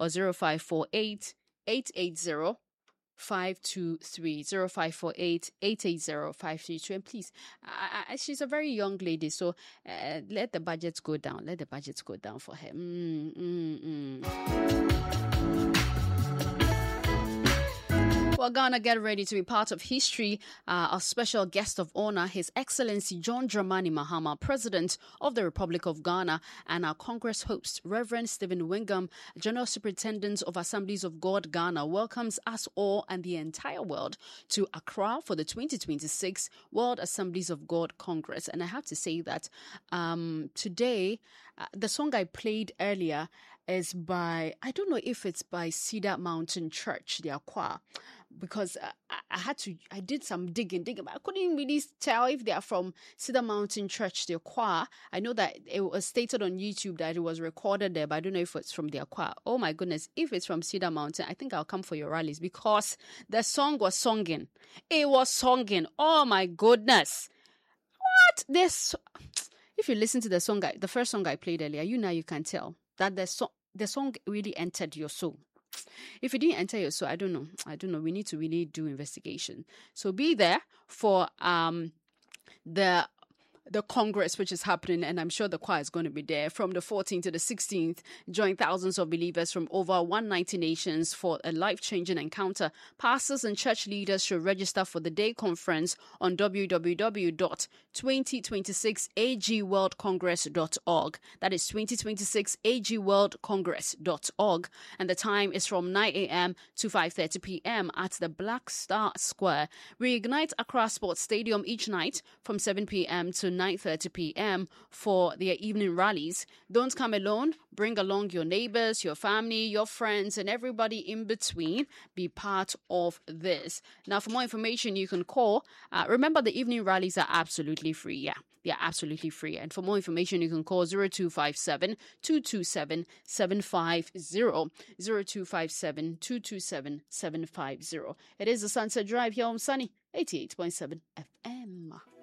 or 0548 880 523 0548 880 523. And please, she's a very young lady, so let the budgets go down. Let the budgets go down for her. Well, Ghana, get ready to be part of history. Our special guest of honor, His Excellency John Dramani Mahama, President of the Republic of Ghana, and our Congress host, Reverend Stephen Wingham, General Superintendent of Assemblies of God Ghana, welcomes us all and the entire world to Accra for the 2026 World Assemblies of God Congress. And I have to say that today, the song I played earlier is by, I don't know if it's by Cedar Mountain Church, the Akwa, because I did some digging, but I couldn't really tell if they are from Cedar Mountain Church, the Akwa. I know that it was stated on YouTube that it was recorded there, but I don't know if it's from the Akwa. Oh my goodness, if it's from Cedar Mountain, I think I'll come for your rallies, because the song was songing. It was songing. Oh my goodness. What? If you listen to the song, the first song I played earlier, you can tell that the song really entered your soul. If it didn't enter your soul, I don't know. We need to really do investigation. So be there for the Congress, which is happening, and I'm sure the choir is going to be there from the 14th to the 16th. Join thousands of believers from over 190 nations for a life-changing encounter. Pastors and church leaders should register for the day conference on www.2026agworldcongress.org. That is 2026agworldcongress.org. And the time is from 9 a.m. to 5:30 p.m. at the Black Star Square. Reignite Accra Sports Stadium each night from 7 p.m. to 9:30 p.m. for their evening rallies. Don't come alone. Bring along your neighbors, your family, your friends, and everybody in between. Be part of this. Now, for more information, you can call. Remember, the evening rallies are absolutely free. Yeah, they are absolutely free. And for more information, you can call 0257 227 750. 0257 227 750. It is the Sunset Drive here on Sunny 88.7 FM.